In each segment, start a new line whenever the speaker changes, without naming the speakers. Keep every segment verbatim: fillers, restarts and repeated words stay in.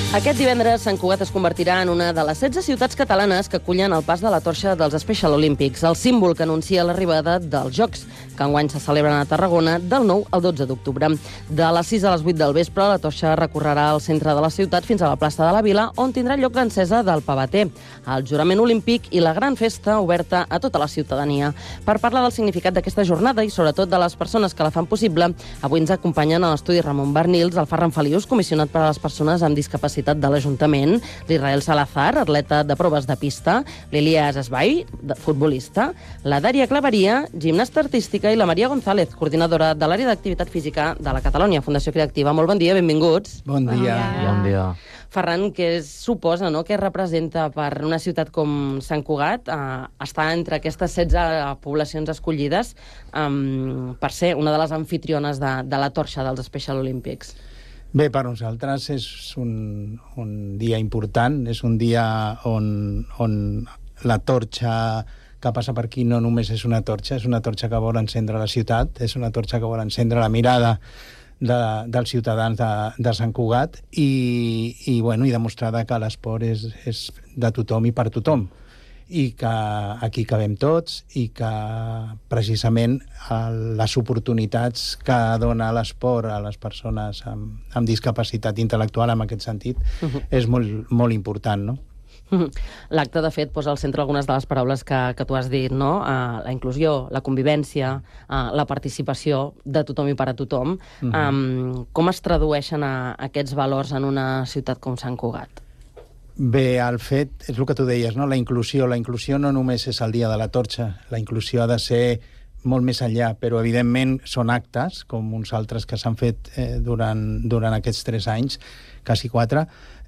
Aquest divendres, Sant Cugat es convertirà en una de les setze ciutats catalanes que acullen el pas de la torxa dels Special Olympics, el símbol que anuncia l'arribada dels Jocs, que enguany se celebren a Tarragona del nou al dotze d'octubre. De les sis a les vuit del vespre, la torxa recorrerà el centre de la ciutat fins a la plaça de la Vila, on tindrà lloc l'encesa del pavater, el jurament olímpic i la gran festa oberta a tota la ciutadania. Per parlar del significat d'aquesta jornada i sobretot de les persones que la fan possible, avui ens acompanyen a l'estudi Ramon Bernils, el Ferran Felius, comissionat per a les persones amb discapacitat de l'Ajuntament, l'Israel Salazar, atleta de proves de pista, l'Elias Esbai, futbolista, la Dària Claveria, gimnasta artística, i la Maria González, coordinadora de l'àrea d'activitat física de la Catalunya Fundació Creativa. Molt bon dia, benvinguts.
Bon dia.
Bon dia.
Ferran, què es suposa, no?, què representa per una ciutat com Sant Cugat eh, estar entre aquestes setze poblacions escollides eh, per ser una de les anfitriones de, de la torxa dels Special Olympics?
Bé, per nosaltres és un, un dia important, és un dia on, on la torxa que passa per aquí no només és una torxa, és una torxa que vol encendre la ciutat, és una torxa que vol encendre la mirada de, dels ciutadans de, de Sant Cugat i, i, bueno, i demostrar que l'esport és, és de tothom i per tothom, i que aquí cabem tots i que precisament les oportunitats que dona l'esport a les persones amb, amb discapacitat intel·lectual en aquest sentit uh-huh. és molt, molt important, no?
Uh-huh. L'acte, de fet, posa al centre algunes de les paraules que, que tu has dit, no? Uh, la inclusió, la convivència, uh, la participació de tothom i per a tothom. Uh-huh. Um, com es tradueixen a, a aquests valors en una ciutat com Sant Cugat?
Bé, el fet, és el que tu deies, no? La inclusió. La inclusió no només és el dia de la torxa, la inclusió ha de ser molt més enllà, però evidentment són actes, com uns altres que s'han fet eh, durant, durant aquests tres anys, quasi quatre,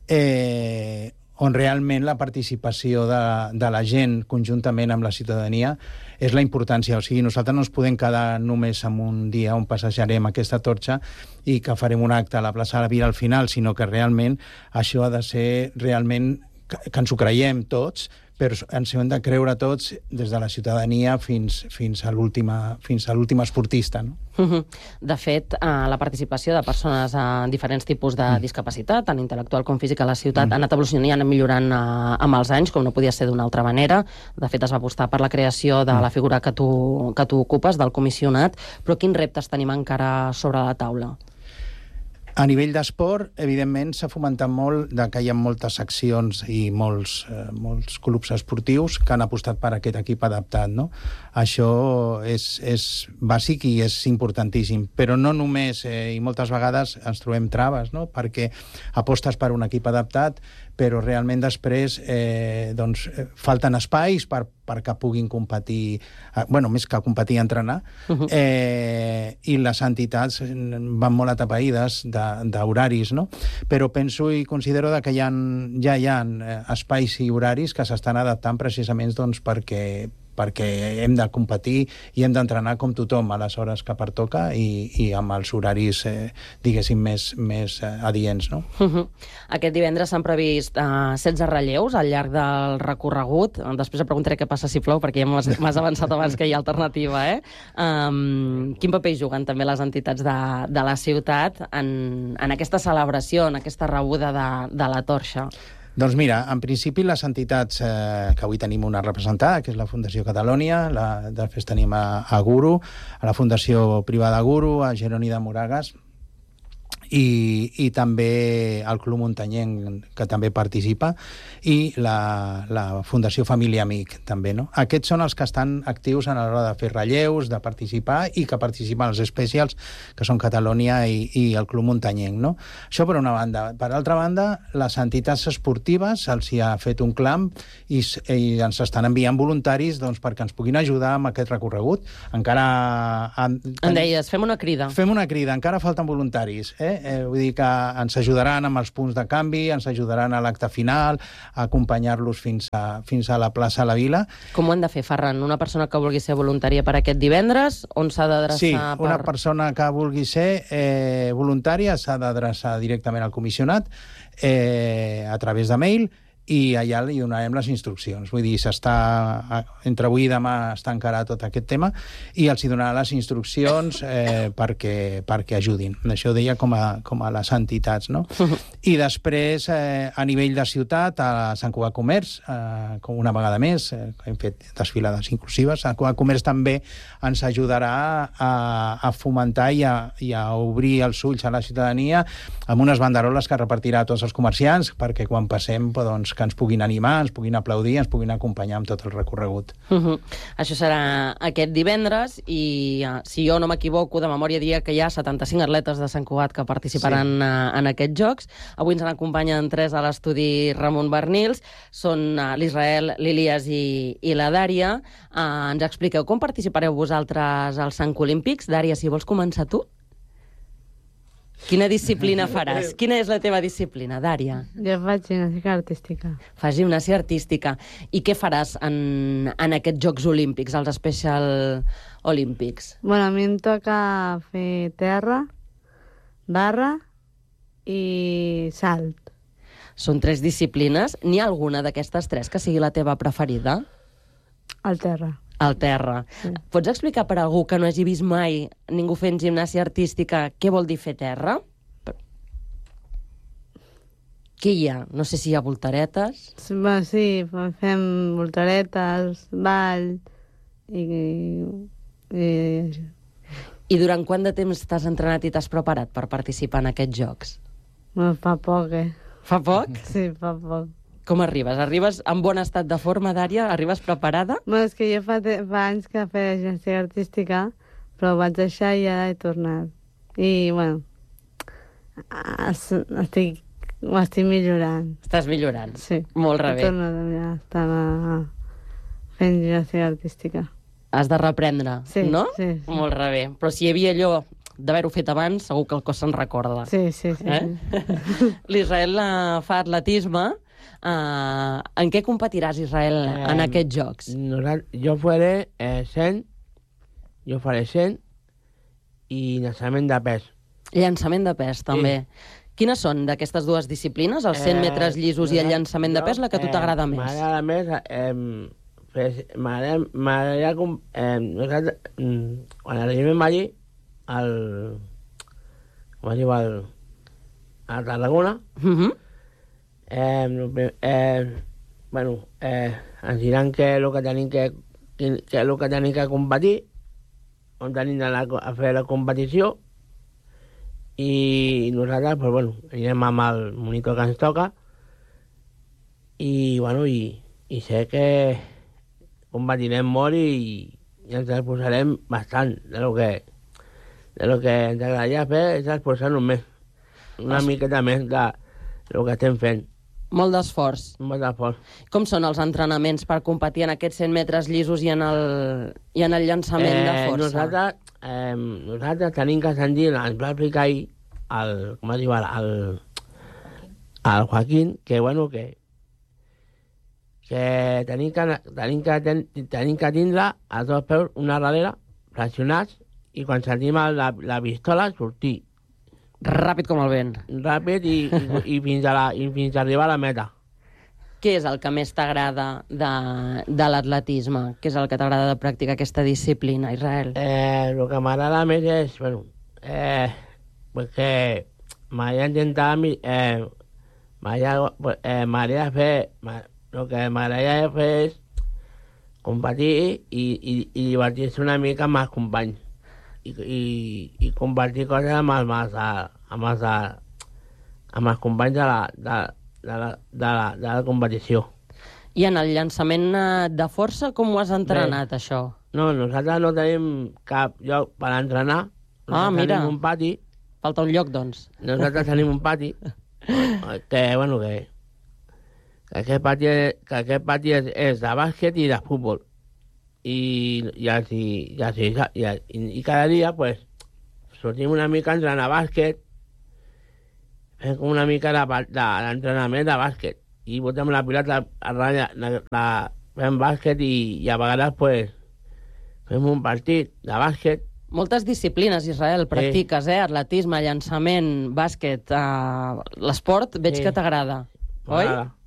eh, on realment la participació de, de la gent conjuntament amb la ciutadania és la importància. O sigui, nosaltres no ens podem quedar només en un dia on passejarem aquesta torxa i que farem un acte a la plaça de la Vila al final, sinó que realment això ha de ser realment que, que ens ho creiem tots, però ens ho hem de creure tots des de la ciutadania fins, fins a l'última fins a l'últim esportista, no?
De fet, la participació de persones amb diferents tipus de discapacitat, tant intel·lectual com física, a la ciutat mm. ha anat evolucionant i anat millorant amb els anys, com no podia ser d'una altra manera. De fet, es va apostar per la creació de la figura que tu, que tu ocupes, del comissionat, però quins reptes tenim encara sobre la taula?
A nivell d'esport, evidentment, s'ha fomentat molt de que hi ha moltes seccions i molts, eh, molts clubs esportius que han apostat per aquest equip adaptat, no? Això és, és bàsic i és importantíssim, però no només, eh, i moltes vegades ens trobem traves, no?, perquè apostes per un equip adaptat, però realment després eh, doncs, falten espais per, perquè puguin competir, eh, bueno, més que competir, entrenar, uh-huh. eh, i les entitats van molt atapeïdes d'horaris, no? Però penso i considero que hi ha, ja hi ha espais i horaris que s'estan adaptant precisament doncs, perquè perquè hem de competir i hem d'entrenar com tothom a les hores que pertoca i, i amb els horaris, eh, diguéssim, més, més eh, adients, no?
Uh-huh. Aquest divendres s'han previst uh, setze relleus al llarg del recorregut. Després et preguntaré què passa si plou, perquè ja m'has avançat abans que hi ha alternativa, eh? Um, quin paper juguen també les entitats de, de la ciutat en, en aquesta celebració, en aquesta rebuda de, de la torxa?
Doncs mira, en principi les entitats, eh, que avui tenim una representada, que és la Fundació Catalunya, la, després tenim a, a Guru, a la Fundació Privada Guru, a Jeroni de Moragas, i, i també el Club Muntanyenc, que també participa, i la, la Fundació Família Amic, també, no? Aquests són els que estan actius a l'hora de fer relleus, de participar, i que participen els especials, que són Catalunya i, i el Club Muntanyenc, no? Això per una banda. Per altra banda, les entitats esportives els hi ha fet un clam i, i ens estan enviant voluntaris doncs, perquè ens puguin ajudar amb aquest recorregut. Encara... En,
en deies, fem una crida.
Fem una crida, encara falten voluntaris, eh? Eh, vull dir que ens ajudaran amb els punts de canvi, ens ajudaran a l'acte final, a acompanyar-los fins a, fins a la plaça de la Vila.
Com ho hem de fer, Ferran? Una persona que vulgui ser voluntària per aquest divendres, on s'ha d'adreçar?
Sí,
per...
una persona que vulgui ser eh, voluntària s'ha d'adreçar directament al comissionat eh, a través de mail i allà li donarem les instruccions. Vull dir, s'està, entre avui i demà està encara tot aquest tema, i els hi donarà les instruccions eh, perquè, perquè ajudin. Això ho deia com a, com a les entitats, no? I després, eh, a nivell de ciutat, a Sant Cugat Comerç, eh, com una vegada més, eh, hem fet desfilades inclusives, Sant Cugat Comerç també ens ajudarà a, a fomentar i a, i a obrir els ulls a la ciutadania amb unes banderoles que repartirà a tots els comerciants, perquè quan passem, doncs, que ens puguin animar, ens puguin aplaudir, ens puguin acompanyar amb tot el recorregut.
Uh -huh. Això serà aquest divendres i, uh, si jo no m'equivoco, de memòria diria que hi ha setanta-cinc atletes de Sant Cugat que participaran sí. uh, en aquests Jocs. Avui ens n'acompanyen tres a l'estudi Ramon Bernils. Són uh, l'Israel, l'Ilias i, i la Dària. Uh, ens expliqueu com participareu vosaltres als Sant Olímpics. Dària, si vols començar tu. Quina disciplina faràs? Quina és la teva disciplina, Dària?
Jo faig gimnàstica artística.
Fas gimnàstica artística. I què faràs en, en aquests Jocs Olímpics, els Special Olímpics?
Bueno, a mi em toca fer terra, barra i salt.
Són tres disciplines. N'hi ha alguna d'aquestes tres que sigui la teva preferida?
El terra.
El terra. Sí. Pots explicar per a algú que no hagi vist mai ningú fent gimnàstica artística què vol dir fer terra? Què hi ha? No sé si hi ha voltaretes.
Bueno, sí, fem voltaretes, ball i... i...
I durant quant de temps t'has entrenat i t'has preparat per participar en aquests jocs?
Bueno, fa poc, eh?
Fa poc?
Sí, fa poc.
Com arribes? Arribes en bon estat de forma, Dària? Arribes preparada?
Bueno, és que jo fa, fa anys que feia gimnàstica artística, però ho vaig deixar i ara he tornat. I, bueno, estic, ho estic millorant.
Estàs millorant?
Sí.
Molt rebé.
He tornat a estar a... fent gimnàstica artística.
Has de reprendre,
sí,
no?
Sí, sí.
Molt rebé. Però si hi havia allò d'haver-ho fet abans, segur que el cos se'n recorda.
Sí, sí, sí.
Eh? sí. L'Israel uh, fa atletisme. Uh, en què competiràs, Israel, eh, en aquests jocs?
Jo faré eh, cent, jo faré cent i llançament de pes.
Llançament de pes, també. Sí. Quines són d'aquestes dues disciplines, els cent eh, metres llisos i el llançament jo, de pes, la que a tu t'agrada eh, més?
M'agrada més... Eh, m'agrada... Eh, nosaltres, quan arribem allí, al... com es diu, al... a Tarragona,
uh -huh.
Eh, eh, bueno, eh, ens diran què és el que tenim que, què és el que tenim que competir, on tenim d'anar a fer la competició, i nosaltres, pues, bueno, anirem amb el monitor que ens toca, i, bueno, i, i sé que competirem molt i, i ens esforçarem bastant de lo que, de lo que ens agradaria fer, és esforçar-nos més, una es... miqueta més de lo que estem fent.
Molt d'esforç.
Molt d'esforç.
Com són els entrenaments per competir en aquests cent metres llisos i en el, i en el llançament
eh,
de força?
Nosaltres, eh, nosaltres tenim que sentir, ens va explicar ahir el, com es diu ara, el, el Joaquín, que, bueno, que, que tenim que, tenim que, ten, tenim que tindre a dos peus una darrere, flexionats, i quan sentim la, la pistola, sortir.
Ràpid com el vent.
Ràpid i, i, i, fins, a la, i fins a arribar a la meta.
Què és el que més t'agrada de, de l'atletisme? Què és el que t'agrada de practicar aquesta disciplina, Israel?
Eh, el que m'agrada més és, bueno, eh, pues que m'agrada intentar, eh, m'agrada eh, fer, el que m'agrada fer és competir i, i, i divertir-se una mica amb els companys. I, i, i compartir coses amb els, amb els, amb els, amb els companys de la, de, de, la, de, la, de la competició.
I en el llançament de força, com ho has entrenat, Bé, això?
No, nosaltres no tenim cap lloc per entrenar. Nosaltres
ah, mira.
tenim un pati.
Falta un lloc, doncs.
Nosaltres tenim un pati que, bueno, que, que aquest pati, que aquest pati és, és de bàsquet i de futbol. I, i, i, i, i, i, i cada dia pues, sortim una mica a entrenar bàsquet, fem com una mica d'entrenament de, de bàsquet i botem la pilota a ratlla, la, la, fem bàsquet i, i a vegades pues, fem un partit de bàsquet.
Moltes disciplines, Israel, practiques, sí. eh? Atletisme, llançament, bàsquet, uh, l'esport, veig sí. que t'agrada, oi?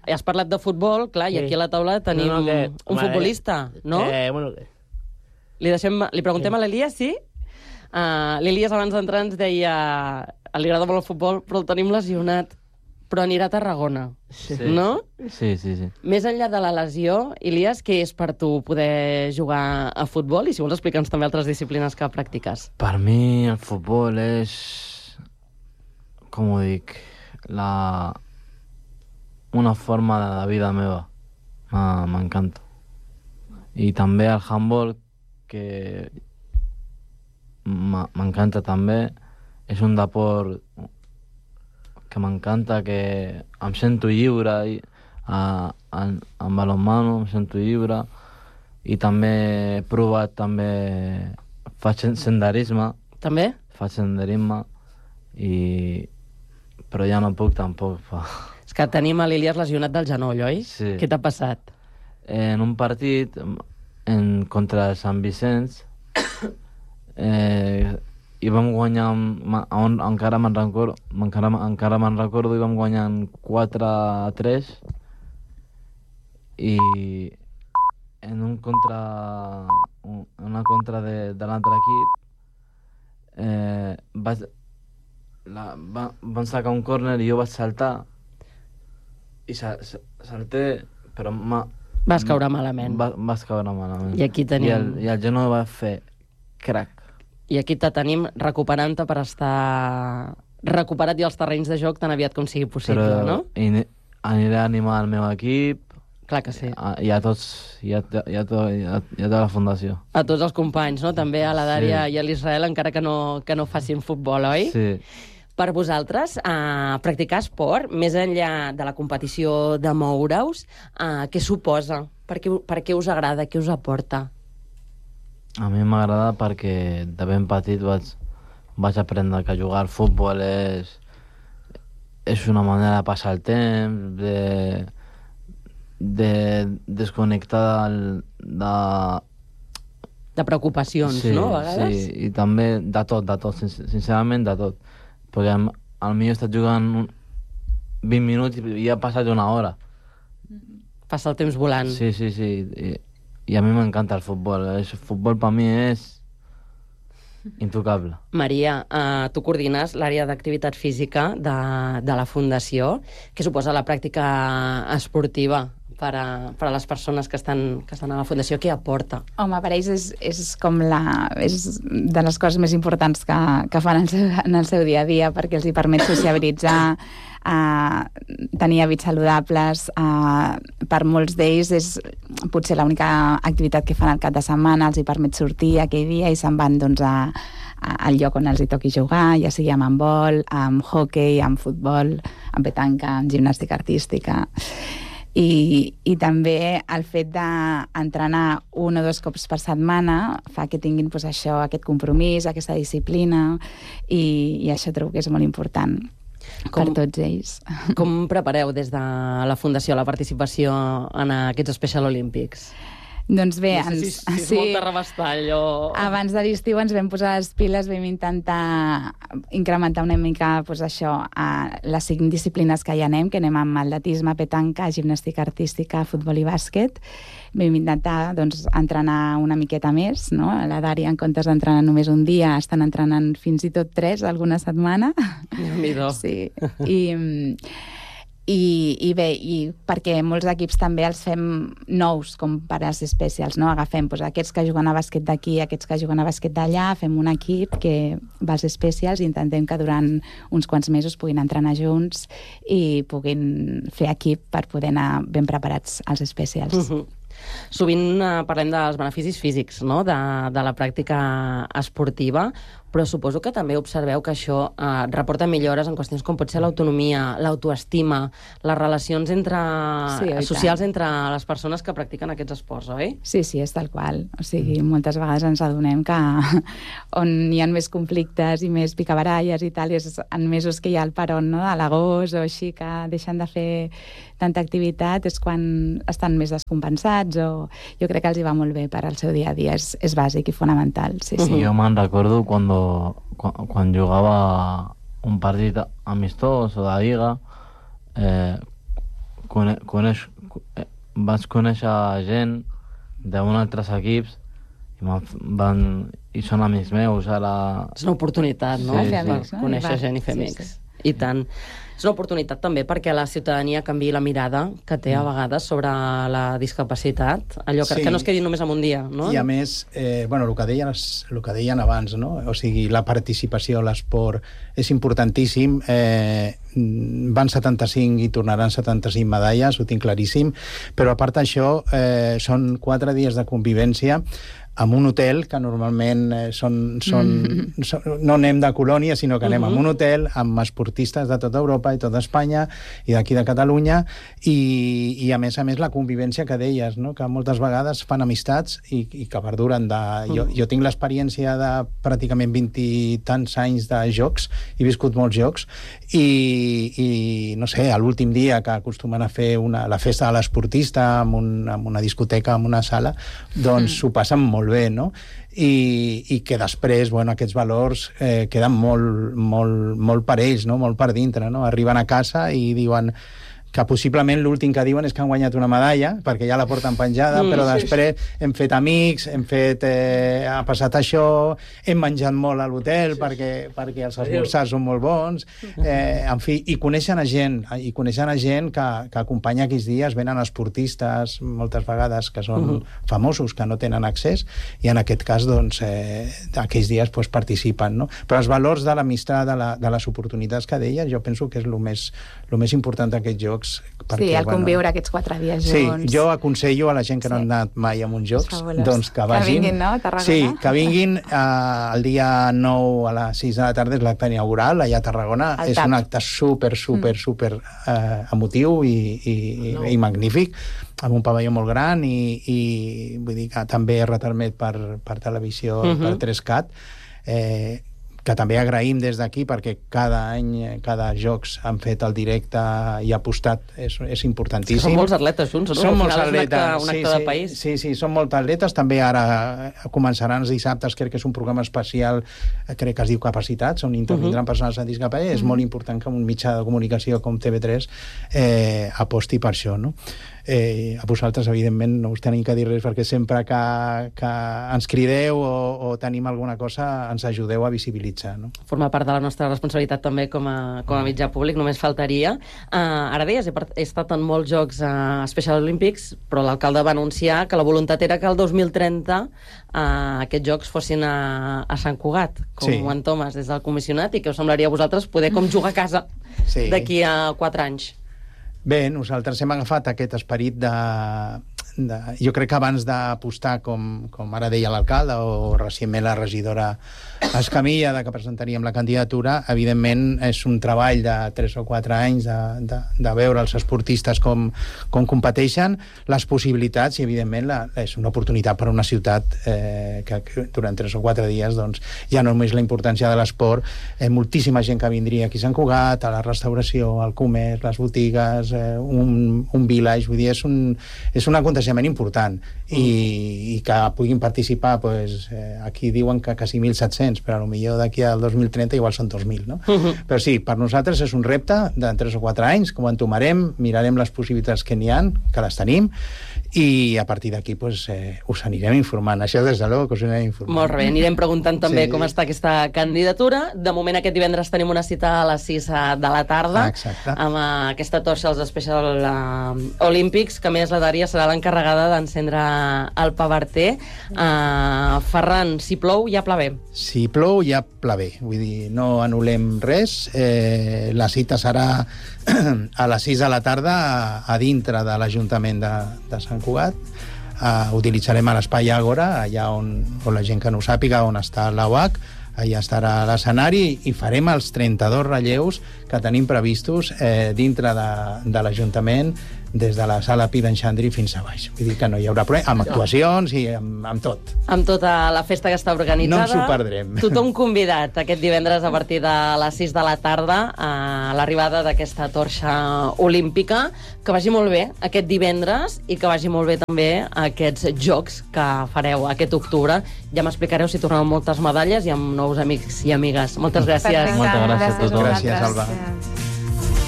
has parlat de futbol, clar, i
Sí.
aquí a la taula tenim
No, no, que-
un
vale.
futbolista, no?
Eh, bueno, que...
Li, deixem, li preguntem
Sí.
a l'Elias, sí? Uh, L'Elias abans d'entrar ens deia li agrada molt el futbol, però el tenim lesionat, però anirà a Tarragona,
Sí.
no?
Sí, sí, sí.
Més enllà de la lesió, Elias, què és per tu poder jugar a futbol? I si vols explica'ns també altres disciplines que practiques.
Per mi el futbol és, com ho dic, la... una forma de vida meva. Ah, m'encanta. I també el handball, que m'encanta també. És un deport que m'encanta, que em sento lliure i, a, en, en balonmano, em sento lliure. I també he provat, també faig sen- senderisme,
També?
faig senderisme, i... però ja no puc tampoc. Fa.
És que tenim a l'Elias lesionat del genoll, oi?
Sí.
Què t'ha passat?
En un partit en, contra el Sant Vicenç, eh, i vam guanyar, ma- on, encara me'n recordo, encara, encara me'n recordo, i vam guanyar quatre a tres, i en un contra, un- una contra de, de l'altre equip, eh, vaig, la, va, van sacar un córner i jo vaig saltar, i sa, sa, salté, però ma,
Vas caure malament.
va, vas caure malament.
I aquí tenim-
I el, i el genoll va fer crac.
I aquí te tenim recuperant-te per estar recuperat i als terrenys de joc tan aviat com sigui possible,
Però
no?
i- aniré a animar el meu equip,
Clar que sí.
a, i a tots, i a, i a, to, i a, i a tota la fundació.
A tots els companys, no? També a la Dària
Sí.
i a l'Israel, encara que no, que no facin futbol, oi?
Sí.
Per vosaltres, eh, practicar esport, més enllà de la competició de moure-us, eh, què suposa? Per què, per què us agrada? Què us aporta?
A mi m'agrada perquè de ben petit vaig, vaig aprendre que jugar al futbol és, és una manera de passar el temps, de, de desconnectar del, de...
De preocupacions,
sí,
no? A vegades?
Sí, i també de tot, de tot, sin- sincerament de tot. Perquè al al millor he estat jugant un- vint minuts i ja ha passat una hora.
Passa el temps volant.
Sí, sí, sí. I, i a mi m'encanta el futbol. El futbol per mi és intocable.
Maria, eh, tu coordines l'àrea d'activitat física de, de la Fundació. Què suposa la pràctica esportiva per a, per a les persones que estan, que estan a la Fundació? Què aporta?
Home, per ells és, és com la... és de les coses més importants que, que fan en el, seu, en el seu dia a dia, perquè els hi permet sociabilitzar, eh, tenir hàbits saludables. Eh, per molts d'ells és potser l'única activitat que fan al cap de setmana, els hi permet sortir aquell dia i se'n van doncs, a, a, al lloc on els hi toqui jugar, ja sigui amb handbol, amb hockey, amb futbol, amb petanca, amb gimnàstica artística. I, i també el fet d'entrenar un o dos cops per setmana fa que tinguin doncs, això, aquest compromís, aquesta disciplina, i, i això trobo que és molt important
Com-
per tots ells.
Com prepareu des de la Fundació la participació en aquests Special Olímpics?
Doncs bé,
No sé si,
ens,
si és molt de rebastall o...
abans de l'estiu ens vam posar les piles, vam intentar incrementar una mica doncs, això, a les cinc disciplines que hi anem, que anem amb atletisme, petanca, gimnàstica artística, futbol i bàsquet. Vam intentar doncs, entrenar una miqueta més, no? A la Dària, en comptes d'entrenar només un dia, estan entrenant fins i tot tres alguna setmana.
Déu-n'hi-do.
Sí, i, i, i bé, i perquè molts equips també els fem nous, com per als especials, no? Agafem doncs, aquests que juguen a bàsquet d'aquí, aquests que juguen a bàsquet d'allà, fem un equip que va als especials i intentem que durant uns quants mesos puguin entrenar junts i puguin fer equip per poder anar ben preparats als especials.
Mhm. Sovint eh, parlem dels beneficis físics, no?, de, de la pràctica esportiva, però suposo que també observeu que això eh, reporta millores en qüestions com pot ser l'autonomia, l'autoestima, les relacions entre,
Sí, oi
socials
tant.
entre les persones que practiquen aquests esports, oi?
Sí, sí, és tal qual. O sigui, moltes vegades ens adonem que on hi ha més conflictes i més picabaralles i tal, és en mesos que hi ha el peron, no?, a l'agost o així, que deixen de fer tanta activitat, és quan estan més descompensats, o jo crec que els hi va molt bé per al seu dia a dia, és, és bàsic i fonamental, sí, sí.
Sí, yo me recuerdo cuando, cu- cuando jugaba un partido amistoso o de liga, eh, cone, coneix, eh, vaig conèixer gent d'un altres equips i, van, i són amics meus ara.
És una oportunitat, no?
Sí,
fer
sí.
amics,
Per
no?
conèixer
I
gent i fer
sí,
amics.
sí.
I tant. És una oportunitat també perquè la ciutadania canviï la mirada que té a vegades sobre la discapacitat, allò que,
Sí.
que no es quedi només en un dia, no?
I a més, eh, bueno, el que deien, el que deien abans, no? O sigui, la participació, l'esport, és importantíssim. Eh, van setanta-cinc i tornaran setanta-cinc medalles, ho tinc claríssim, però a part d'això, eh, són quatre dies de convivència en un hotel, que normalment eh, són, són, mm. són, no anem de colònia, sinó que anem uh -huh. a un hotel amb esportistes de tota Europa i tota Espanya i d'aquí de Catalunya, i, i a més a més la convivència que deies, no? Que moltes vegades fan amistats i, i que perduren. De... Uh-huh. Jo, jo tinc l'experiència de pràcticament vint i tants anys de jocs, he viscut molts jocs, i, i no sé, a l'últim dia que acostumen a fer una, la festa de l'esportista en, un, en una discoteca, en una sala, doncs s'ho passen molt bé, no? I, i que després, bueno, aquests valors eh, queden molt, molt, molt per ells, no? Molt per dintre, no? Arriben a casa i diuen que possiblement l'últim que diuen és que han guanyat una medalla, perquè ja la porten penjada, mm, però després hem fet amics, hem fet, eh, ha passat això, hem menjat molt a l'hotel perquè, perquè els esmorzars són molt bons, eh, en fi, i coneixen a gent, i coneixen a gent que, que acompanya aquells dies, venen esportistes, moltes vegades, que són uh -huh. famosos, que no tenen accés, i en aquest cas, doncs, eh, aquells dies pues, participen, no? Però els valors de l'amistat, de, la, de les oportunitats que deia, jo penso que és el més, el més important d'aquests jocs. Perquè,
sí, el conviure
bueno,
aquests quatre dies
sí,
junts.
jo aconsello a la gent que
Sí.
no han anat mai a uns jocs, doncs que
Que
vagin.
vinguin, no, a Tarragona?
Sí, que vinguin eh, el dia nou a les sis de la tarda, és l'acte inaugural allà a Tarragona.
El
És
tap.
un acte super, super, mm. super eh, emotiu i, i, no. i magnífic, amb un pavelló molt gran, i, i vull dir que també retransmet per, per televisió, uh -huh. per tres cat, eh, que també agraïm des d'aquí, perquè cada any, cada jocs han fet el directe i ha apostat, és, és importantíssim.
Són molts atletes junts, no?
Són
Al
molts
final és
atletes,
un acte, un acte
sí,
de
sí,
país.
Sí, sí, són molts atletes. També ara començaran els dissabtes, crec que és un programa especial, crec que es diu Capacitats, on intervindran uh -huh. persones amb discapacitat. Uh -huh. És molt important que un mitjà de comunicació com T V tres eh, aposti per això, no? Eh, a vosaltres, evidentment, no us tenim que dir res, perquè sempre que, que ens crideu o, o tenim alguna cosa, ens ajudeu a visibilitzar, no?
Forma part de la nostra responsabilitat també com a, com a mitjà públic, només faltaria. Uh, ara deies, he, he estat en molts jocs uh, Special Olympics, però l'alcalde va anunciar que la voluntat era que el dos mil trenta uh, aquests jocs fossin a, a Sant Cugat, com
Sí.
en Thomas, des del comissionat, i que us semblaria a vosaltres poder com jugar a casa
Sí.
d'aquí a quatre anys.
Bé, nosaltres hem agafat aquest esperit de... de jo crec que abans d'apostar, com, com ara deia l'alcalde, o recentment la regidora Escamilla, de que presentaríem la candidatura, evidentment és un treball de tres o quatre anys de, de, de veure els esportistes com, com competeixen, les possibilitats, i evidentment la, és una oportunitat per a una ciutat eh, que, que durant tres o quatre dies doncs, ja no només la importància de l'esport, eh, moltíssima gent que vindria aquí a Sant Cugat, a la restauració, al comerç, les botigues, eh, un, un village, vull dir, és un, és un aconteixement important, i, i que puguin participar, pues, eh, aquí diuen que quasi mil set-cents, però potser d'aquí al dos mil trenta igual són dos mil, no? Uh -huh. Però sí, per nosaltres és un repte de tres o quatre anys, que ho entomarem, mirarem les possibilitats que n'hi ha, que les tenim, i a partir d'aquí pues, eh, us anirem informant. Això des de l'O que us anirem informant.
Molt bé, anirem preguntant també
Sí.
com està aquesta candidatura. De moment aquest divendres tenim una cita a les sis de la tarda.
Exacte.
Amb uh, aquesta torxa als Special uh, Olympics, que a més la Dària serà l'encarregada d'encendre el pavarter. Uh, Ferran, si plou ja plave.
Si plou, ja plave. Vull dir, no anul·lem res. Eh, la cita serà a les sis de la tarda a, a dintre de l'Ajuntament de, de Sant Cugat. Uh, utilitzarem l'espai Àgora, allà on, on la gent que no ho sàpiga, on està l'A U H, allà estarà l'escenari, i farem els trenta-dos relleus que tenim previstos eh, dintre de, de l'Ajuntament, des de la sala Pi d'en Xandri fins a baix. Vull dir que no hi haurà problema, amb actuacions i amb, amb tot.
Amb tota la festa que està organitzada.
No ens ho perdrem.
Tothom convidat aquest divendres a partir de les sis de la tarda a l'arribada d'aquesta torxa olímpica. Que vagi molt bé aquest divendres i que vagi molt bé també aquests jocs que fareu aquest octubre. Ja m'explicareu si torneu amb moltes medalles i amb nous amics i amigues. Moltes gràcies.
Perfecte.
Moltes gràcies a tothom.
Gràcies, Alba.
Gràcies.